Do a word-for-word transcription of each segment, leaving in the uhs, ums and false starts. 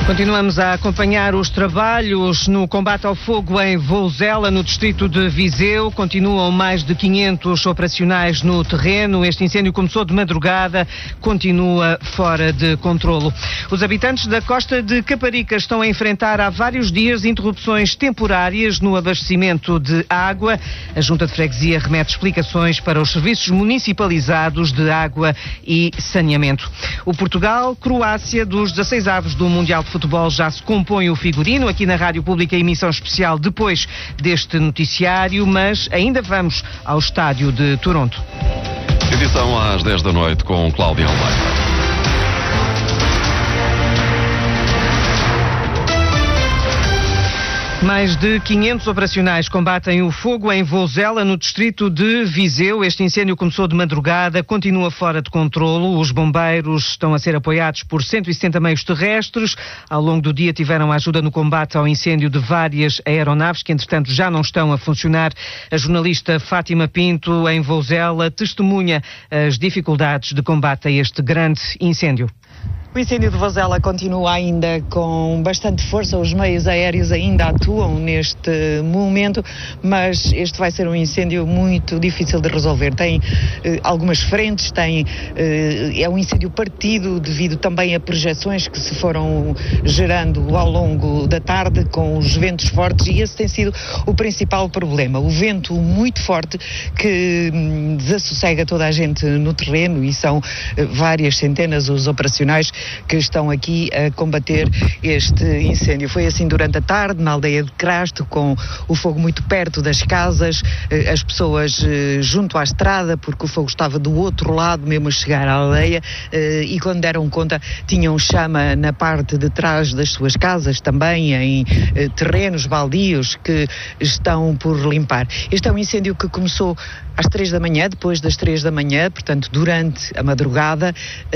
Continuamos a acompanhar os trabalhos no combate ao fogo em Vouzela, no distrito de Viseu. Continuam mais de quinhentos operacionais no terreno. Este incêndio começou de madrugada, continua fora de controlo. Os habitantes da costa de Caparica estão a enfrentar há vários dias interrupções temporárias no abastecimento de água. A Junta de Freguesia remete explicações para os serviços municipalizados de água e saneamento. O Portugal-Croácia dos dezasseis avos do Mundial de Futebol já se compõe o figurino. Aqui na Rádio Pública, emissão especial depois deste noticiário, mas ainda vamos ao estádio de Toronto. Edição às dez da noite com Cláudia Almeida. Mais de quinhentos operacionais combatem o fogo em Vouzela, no distrito de Viseu. Este incêndio começou de madrugada, continua fora de controlo. Os bombeiros estão a ser apoiados por cento e setenta meios terrestres. Ao longo do dia tiveram ajuda no combate ao incêndio de várias aeronaves, que entretanto já não estão a funcionar. A jornalista Fátima Pinto, em Vouzela, testemunha as dificuldades de combate a este grande incêndio. O incêndio de Vouzela continua ainda com bastante força, os meios aéreos ainda atuam neste momento, mas este vai ser um incêndio muito difícil de resolver. Tem eh, algumas frentes, tem, eh, é um incêndio partido devido também a projeções que se foram gerando ao longo da tarde com os ventos fortes, e esse tem sido o principal problema. O vento muito forte que hum, desassossega toda a gente no terreno, e são eh, várias centenas os operacionais que estão aqui a combater este incêndio. Foi assim durante a tarde, na aldeia de Crasto, com o fogo muito perto das casas, as pessoas junto à estrada, porque o fogo estava do outro lado, mesmo a chegar à aldeia, e quando deram conta tinham chama na parte de trás das suas casas, também em terrenos baldios que estão por limpar. Este é um incêndio que começou às três da manhã, depois das três da manhã, portanto durante a madrugada.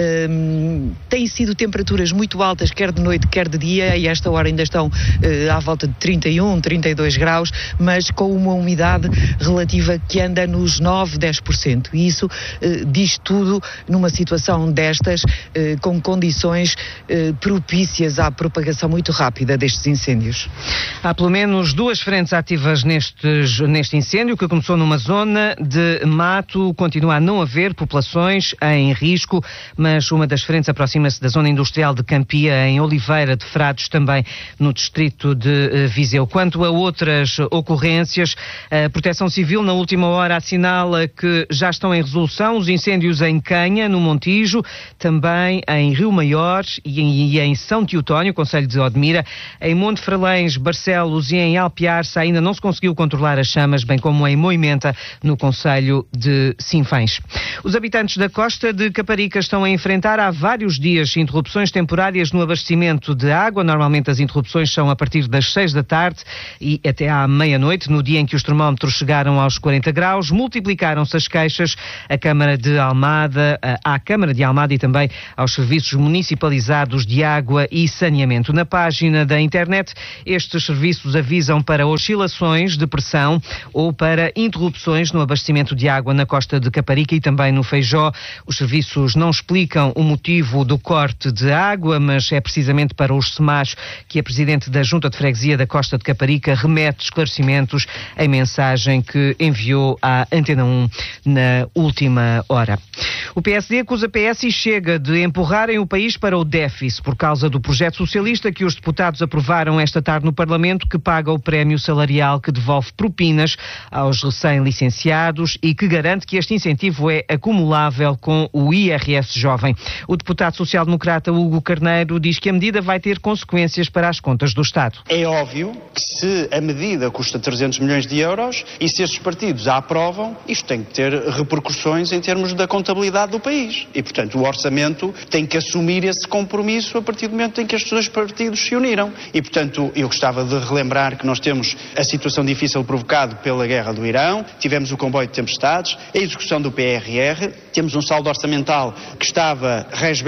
Hum, tem sido temperaturas muito altas, quer de noite, quer de dia, e a esta hora ainda estão uh, à volta de trinta e um, trinta e dois graus, mas com uma umidade relativa que anda nos nove, dez por cento. E isso uh, diz tudo numa situação destas, uh, com condições uh, propícias à propagação muito rápida destes incêndios. Há pelo menos duas frentes ativas nestes, neste incêndio, que começou numa zona de mato. Continua a não haver populações em risco, mas uma das frentes aproxima-se da zona industrial de Campia, em Oliveira de Frades, também no distrito de Viseu. Quanto a outras ocorrências, a Proteção Civil na última hora assinala que já estão em resolução os incêndios em Canha, no Montijo, também em Rio Maior e em, e em São Teotónio, concelho de Odmira. Em Monte Frelães, Barcelos e em Alpiarça ainda não se conseguiu controlar as chamas, bem como em Moimenta, no concelho de Sinfães. Os habitantes da costa de Caparica estão a enfrentar há vários dias interrupções temporárias no abastecimento de água. Normalmente as interrupções são a partir das seis da tarde e até à meia-noite, no dia em que os termómetros chegaram aos quarenta graus. Multiplicaram-se as queixas à Câmara de Almada, à Câmara de Almada e também aos serviços municipalizados de água e saneamento. Na página da internet, estes serviços avisam para oscilações de pressão ou para interrupções no abastecimento de água na costa de Caparica e também no Feijó. Os serviços não explicam o motivo do corte de água, mas é precisamente para os SEMAS que a Presidente da Junta de Freguesia da Costa de Caparica remete esclarecimentos em mensagem que enviou à Antena um na última hora. O P S D acusa P S e Chega de empurrarem o país para o déficit por causa do projeto socialista que os deputados aprovaram esta tarde no Parlamento, que paga o prémio salarial que devolve propinas aos recém-licenciados e que garante que este incentivo é acumulável com o I R S jovem. O deputado social-democrata Hugo Carneiro diz que a medida vai ter consequências para as contas do Estado. É óbvio que se a medida custa trezentos milhões de euros e se estes partidos a aprovam, isto tem que ter repercussões em termos da contabilidade do país. E, portanto, o orçamento tem que assumir esse compromisso a partir do momento em que estes dois partidos se uniram. E, portanto, eu gostava de relembrar que nós temos a situação difícil provocada pela guerra do Irão, tivemos o comboio de tempestades, a execução do P R R, temos um saldo orçamental que estava resbés, começa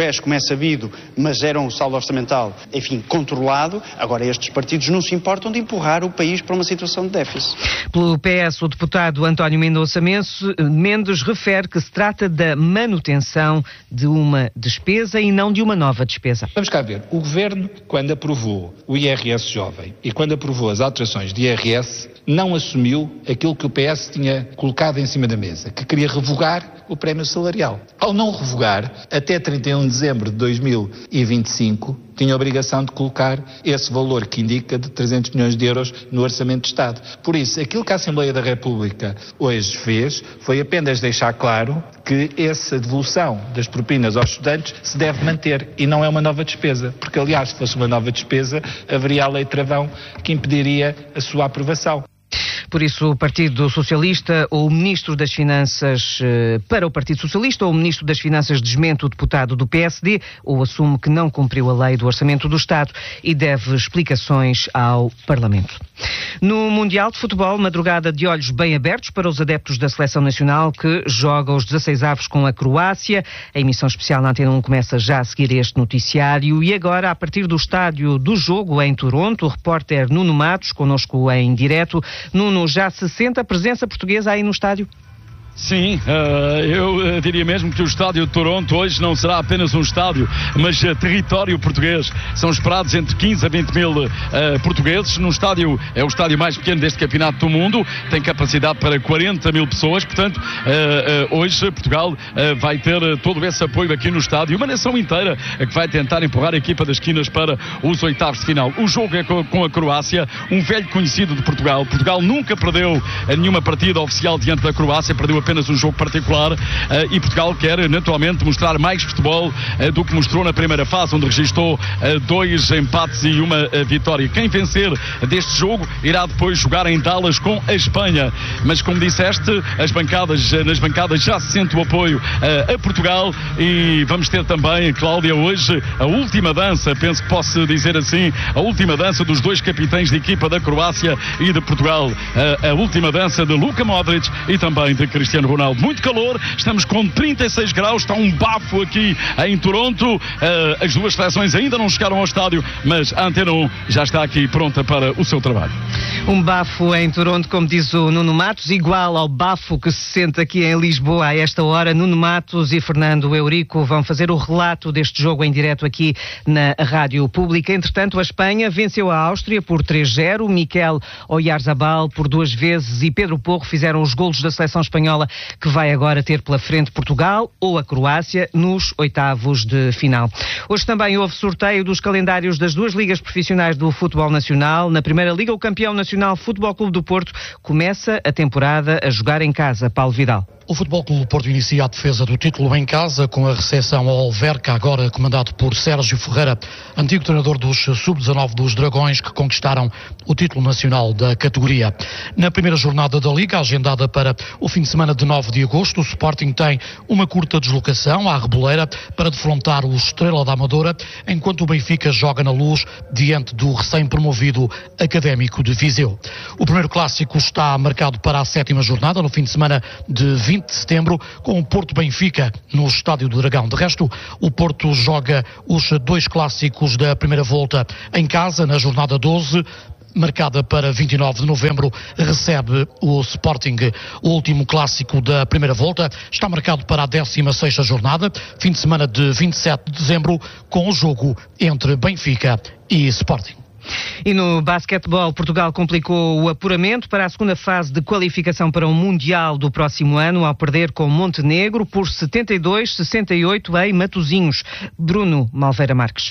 sabido, mas era um saldo orçamental, enfim, controlado. Agora estes partidos não se importam de empurrar o país para uma situação de déficit. Pelo P S, o deputado António Mendonça Mendes refere que se trata da manutenção de uma despesa e não de uma nova despesa. Vamos cá ver. O Governo, quando aprovou o I R S jovem e quando aprovou as alterações de I R S, não assumiu aquilo que o P S tinha colocado em cima da mesa, que queria revogar o prémio salarial. Ao não revogar, até trinta e um de dezembro de dois mil e vinte e cinco, tinha a obrigação de colocar esse valor que indica de trezentos milhões de euros no Orçamento de Estado. Por isso, aquilo que a Assembleia da República hoje fez foi apenas deixar claro que essa devolução das propinas aos estudantes se deve manter e não é uma nova despesa, porque aliás, se fosse uma nova despesa, haveria a lei travão que impediria a sua aprovação. Por isso, o Partido Socialista ou o Ministro das Finanças, para o Partido Socialista, ou o Ministro das Finanças desmente o deputado do P S D ou assume que não cumpriu a lei do Orçamento do Estado e deve explicações ao Parlamento. No Mundial de Futebol, madrugada de olhos bem abertos para os adeptos da Seleção Nacional que joga os dezasseis avos com a Croácia. A emissão especial na Antena um começa já a seguir este noticiário e agora, a partir do estádio do jogo em Toronto, o repórter Nuno Matos, connosco em direto. Nuno, já se sente a presença portuguesa aí no estádio? Sim, uh, eu uh, diria mesmo que o estádio de Toronto hoje não será apenas um estádio, mas uh, território português. São esperados entre quinze a vinte mil uh, portugueses. No estádio, é o estádio mais pequeno deste campeonato do mundo, tem capacidade para quarenta mil pessoas, portanto, uh, uh, hoje Portugal uh, vai ter uh, todo esse apoio aqui no estádio. Uma nação inteira uh, que vai tentar empurrar a equipa das esquinas para os oitavos de final. O jogo é com, com a Croácia, um velho conhecido de Portugal. Portugal nunca perdeu uh, nenhuma partida oficial diante da Croácia, perdeu apenas um jogo particular uh, e Portugal quer naturalmente mostrar mais futebol uh, do que mostrou na primeira fase, onde registrou uh, dois empates e uma uh, vitória. Quem vencer deste jogo irá depois jogar em Dallas com a Espanha, mas como disseste, as bancadas, uh, nas bancadas já se sente o apoio uh, a Portugal e vamos ter também, Cláudia, hoje a última dança, penso que posso dizer assim, a última dança dos dois capitães de equipa da Croácia e de Portugal, uh, a última dança de Luka Modric e também de Cristiano Ronaldo. Muito calor, estamos com trinta e seis graus, está um bafo aqui em Toronto. Uh, as duas seleções ainda não chegaram ao estádio, mas a Antena um já está aqui pronta para o seu trabalho. Um bafo em Toronto, como diz o Nuno Matos, igual ao bafo que se sente aqui em Lisboa a esta hora. Nuno Matos e Fernando Eurico vão fazer o relato deste jogo em direto aqui na Rádio Pública. Entretanto, a Espanha venceu a Áustria por três zero. Miquel Oyarzabal por duas vezes e Pedro Porro fizeram os golos da seleção espanhola, que vai agora ter pela frente Portugal ou a Croácia nos oitavos de final. Hoje também houve sorteio dos calendários das duas ligas profissionais do futebol nacional. Na Primeira Liga, o campeão nacional Futebol Clube do Porto começa a temporada a jogar em casa. Paulo Vidal. O Futebol Clube do Porto inicia a defesa do título em casa com a recepção ao Alverca, agora comandado por Sérgio Ferreira, antigo treinador dos sub dezanove dos Dragões, que conquistaram o título nacional da categoria. Na primeira jornada da Liga, agendada para o fim de semana de nove de agosto, o Sporting tem uma curta deslocação à Reboleira para defrontar o Estrela da Amadora, enquanto o Benfica joga na Luz diante do recém-promovido Académico de Viseu. O primeiro clássico está marcado para a sétima jornada, no fim de semana de vinte de setembro, com o Porto Benfica no Estádio do Dragão. De resto, o Porto joga os dois clássicos da primeira volta em casa, na jornada doze, marcada para vinte e nove de novembro, recebe o Sporting. O último clássico da primeira volta está marcado para a décima sexta jornada, fim de semana de vinte e sete de dezembro, com o jogo entre Benfica e Sporting. E no basquetebol, Portugal complicou o apuramento para a segunda fase de qualificação para o Mundial do próximo ano, ao perder com Montenegro por setenta e dois a sessenta e oito em Matosinhos. Bruno Malveira Marques.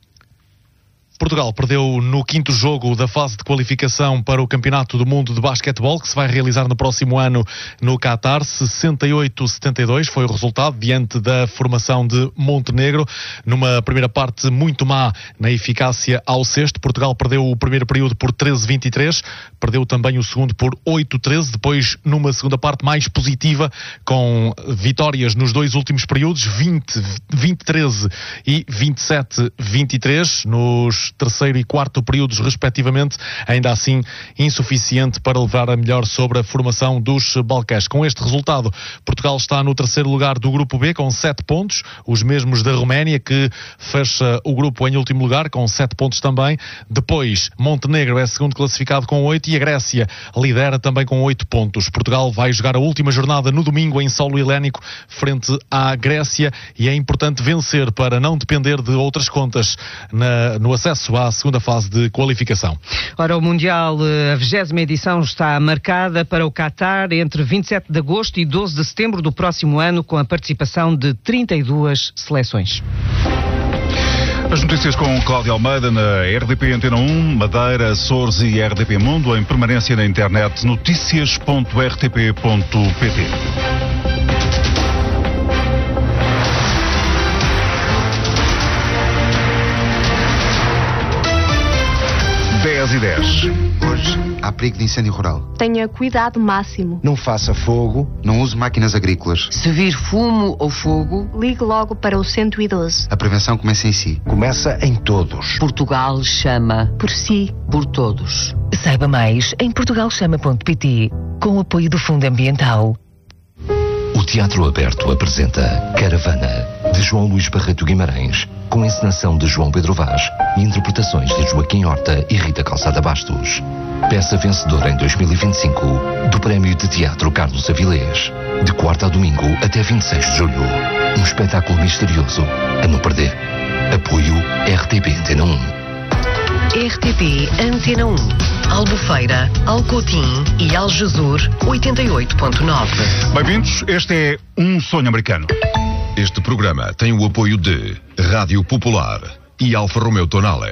Portugal perdeu no quinto jogo da fase de qualificação para o Campeonato do Mundo de Basquetebol, que se vai realizar no próximo ano no Qatar. sessenta e oito a setenta e dois foi o resultado diante da formação de Montenegro. Numa primeira parte muito má na eficácia ao cesto. Portugal perdeu o primeiro período por treze a vinte e três, perdeu também o segundo por oito a treze. Depois, numa segunda parte mais positiva, com vitórias nos dois últimos períodos, vinte a treze e vinte e sete a vinte e três. Nos nos terceiro e quarto períodos, respectivamente, ainda assim insuficiente para levar a melhor sobre a formação dos balcãs. Com este resultado, Portugal está no terceiro lugar do Grupo B com sete pontos, os mesmos da Roménia, que fecha o grupo em último lugar com sete pontos também. Depois, Montenegro é segundo classificado com oito e a Grécia lidera também com oito pontos. Portugal vai jogar a última jornada no domingo em solo helénico frente à Grécia e é importante vencer para não depender de outras contas na, no acesso à segunda fase de qualificação. Ora, o Mundial, a vigésima edição está marcada para o Qatar entre vinte e sete de agosto e doze de setembro do próximo ano, com a participação de trinta e duas seleções. As notícias com Cláudia Almeida na R D P Antena um, Madeira, Açores e R D P Mundo, em permanência na internet notícias ponto r t p ponto p t. dez e dez. Hoje há perigo de incêndio rural. Tenha cuidado máximo. Não faça fogo, não use máquinas agrícolas. Se vir fumo ou fogo, ligue logo para o cento e doze. A prevenção começa em si. Começa em todos. Portugal chama por si, por todos. Saiba mais em portugal chama ponto p t, com o apoio do Fundo Ambiental. O Teatro Aberto apresenta Caravana, de João Luís Barreto Guimarães, com encenação de João Pedro Vaz e interpretações de Joaquim Horta e Rita Calçada Bastos. Peça vencedora em dois mil e vinte e cinco do Prémio de Teatro Carlos Avilés, de quarta a domingo até vinte e seis de julho. Um espetáculo misterioso a não perder. Apoio R T P Antena um. R T P Antena um, Albufeira, Alcotim e Aljezur oitenta e oito ponto nove. Bem-vindos, este é Um Sonho Americano. Este programa tem o apoio de Rádio Popular e Alfa Romeo Tonale.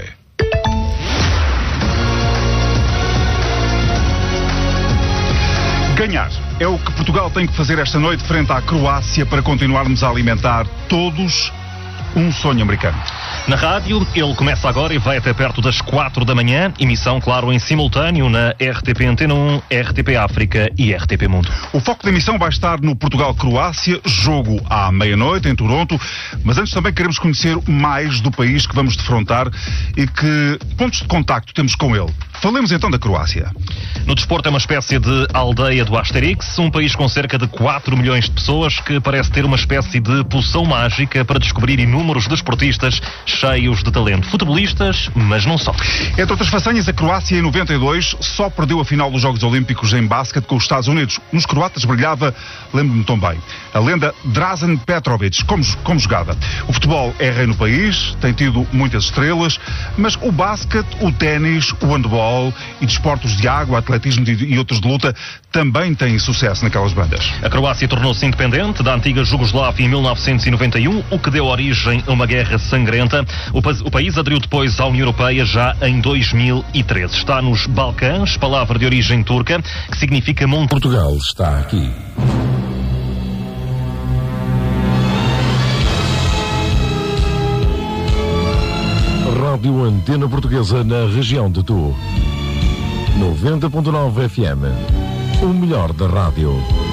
Ganhar é o que Portugal tem que fazer esta noite frente à Croácia para continuarmos a alimentar todos um sonho americano. Na rádio, ele começa agora e vai até perto das quatro da manhã. Emissão, claro, em simultâneo na R T P Antena um, R T P África e R T P Mundo. O foco da emissão vai estar no Portugal-Croácia, jogo à meia-noite em Toronto, mas antes também queremos conhecer mais do país que vamos defrontar e que pontos de contacto temos com ele. Falemos então da Croácia. No desporto é uma espécie de aldeia do Asterix, um país com cerca de quatro milhões de pessoas que parece ter uma espécie de poção mágica para descobrir inúmeros desportistas cheios de talento. Futebolistas, mas não só. Entre outras façanhas, a Croácia em noventa e dois só perdeu a final dos Jogos Olímpicos em basquete com os Estados Unidos. Nos croatas brilhava, lembro-me tão bem, a lenda Drazen Petrovic, como, como jogava. O futebol é rei no país, tem tido muitas estrelas, mas o basquete, o ténis, o handball e desportos de água, atletismo e outros de luta também têm sucesso naquelas bandas. A Croácia tornou-se independente da antiga Jugoslávia em mil novecentos e noventa e um, o que deu origem a uma guerra sangrenta. O, pa- o país aderiu depois à União Europeia já em dois mil e treze. Está nos Balcãs, palavra de origem turca, que significa monte. Portugal está aqui. Rádio Antena Portuguesa na região de Tu. noventa ponto nove F M. O melhor da rádio.